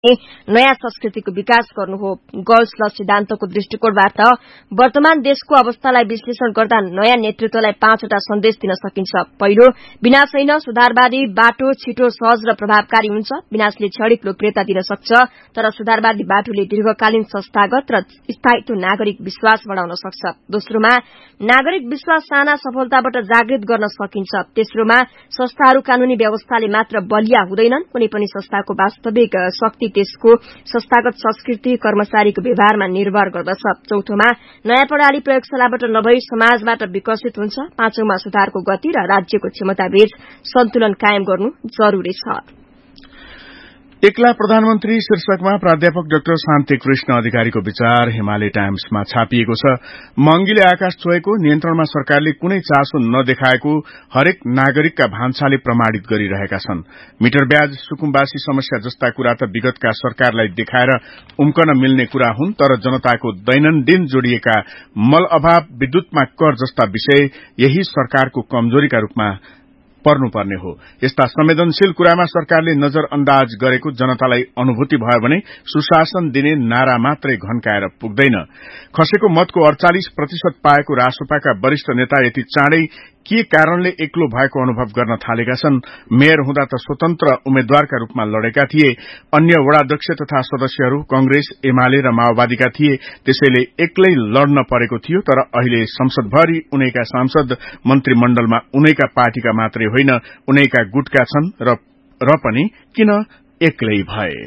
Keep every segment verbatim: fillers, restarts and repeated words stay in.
नयाँ संस्कृतिको विकास गर्नु हो। गर्ल्स ल सिद्धान्तको दृष्टिकोणबाट वर्तमान देशको अवस्थालाई विश्लेषण गर्दा नयाँ नेतृत्वलाई पाँचवटा सन्देश दिन सकिन्छ। पहिलो, विनाश होइन, सुधारवादी बाटो छिटो, सहज र प्रभावकारी हुन्छ। विनाशले क्षणिक लोकप्रियता दिन सक्छ, तर सुधारवादी बाटोले दीर्घकालीन संस्थागत र स्थायित्व नागरिक विश्वास बढ़ाउन सक्छ। दोस्रोमा, नागरिक विश्वास साना सफलताबाट जागृत गर्न सकिन्छ। तेस्रोमा, संस्थाहरू कानूनी व्यवस्थाले मात्र बलिया हुँदैनन्, कुनै पनि संस्थाको वास्तविक शक्ति त्यसको संस्थागत संस्कृति कर्मचारीको व्यवहारमा निर्भर गर्दछ। चौथोमा, नयाँ प्रणाली प्रयोगशालाबाट नभई समाजबाट विकसित हुन्छ। पाँचौंमा, सुधारको गति र राज्यको क्षमताबीच सन्तुलन कायम गर्नु जरूरी छ। एकला प्रधानमन्त्री शीर्षकमा प्राध्यापक डाक्टर शान्ति कृष्ण अधिकारीको विचार हिमालय टाइम्समा छापिएको छ। महँगीले आकाश छोएको, नियन्त्रणमा सरकारले कुनै चासो नदेखाएको हरेक नागरिकका भान्साले प्रमाणित गरिरहेका छन्। मिटर ब्याज, सुकुम्बासी समस्या जस्ता कुरा त विगतका सरकारलाई देखाएर उम्कन मिल्ने कुरा हुन्, तर जनताको दैनन्दिन जोडिएका मल अभाव, विद्युतमा कर जस्ता विषय यही सरकारको कमजोरीका रूपमा पर्नुपर्ने हो। यस्ता संवेदनशील कुरामा सरकारले नजरअन्दाज गरेको जनतालाई अनुभूति भयो भने सुशासन दिने नारा मात्रै घन्काएर पुग्दैन। खसेको मतको अड़चालिस प्रतिशत पाएको रासोपाका वरिष्ठ नेता यति चाँडै के कारणले एक्लो भएको अनुभव गर्न थालेका छन्। मेयर हुँदा त स्वतन्त्र उम्मेद्वारका रूपमा लडेका थिए। अन्य वडाध्यक्ष तथा सदस्यहरू कंग्रेस, एमाले र माओवादीका थिए, त्यसैले एक्लै लड्न परेको थियो। तर अहिले संसदभरि उनैका सांसद, मन्त्रीमण्डलमा उनैका पार्टीका मात्रै होइन, उनैका गुटका छन् र, र पनि किन एक्लै भए।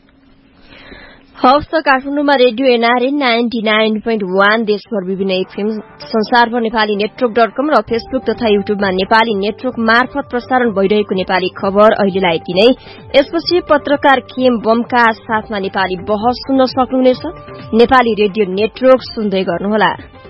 हवस् त काठमाडौँमा radio NRA ninety nine point one, देशभर विभिन्न एफएम, संसारभर नेपाली नेटवर्क डट कम र फेसबुक तथा युट्युबमा नेपाली नेटवर्क मार्फत प्रसारण भइरहेको नेपाली खबर अहिलेलाई यति नै। यसपछि पत्रकार केम बमका साथमा नेपाली बहस सुन्न सक्नुहुनेछ। नेपाली रेडियो नेटवर्क सुन्दै गर्नुहोला।